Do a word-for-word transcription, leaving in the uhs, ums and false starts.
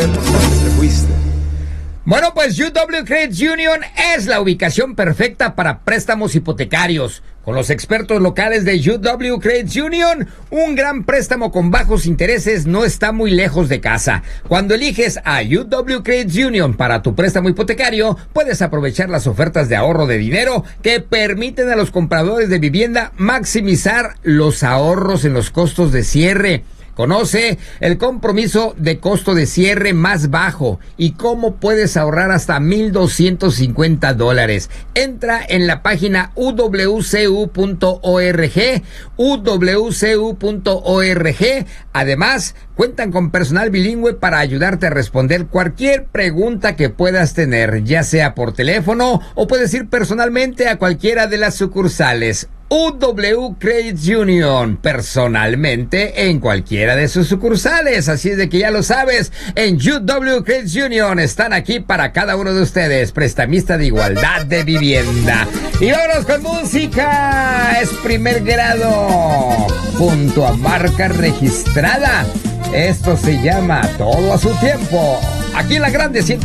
sabemos a dónde te fuiste. Bueno, pues U W Credit Union es la ubicación perfecta para préstamos hipotecarios. Con los expertos locales de U W Credit Union, un gran préstamo con bajos intereses no está muy lejos de casa. Cuando eliges a U W Credit Union para tu préstamo hipotecario, puedes aprovechar las ofertas de ahorro de dinero que permiten a los compradores de vivienda maximizar los ahorros en los costos de cierre. Conoce el compromiso de costo de cierre más bajo y cómo puedes ahorrar hasta mil doscientos cincuenta dólares. Entra en la página u w c u punto org, u w c u punto org. Además, cuentan con personal bilingüe para ayudarte a responder cualquier pregunta que puedas tener, ya sea por teléfono o puedes ir personalmente a cualquiera de las sucursales. U W Credit Union, personalmente en cualquiera de sus sucursales. Así es de que ya lo sabes, en U W Credit Union están aquí para cada uno de ustedes, prestamista de igualdad de vivienda. Y vámonos con música, es Primer Grado, junto a marca registrada. Esto se llama Todo a su tiempo, aquí en la Grande ciento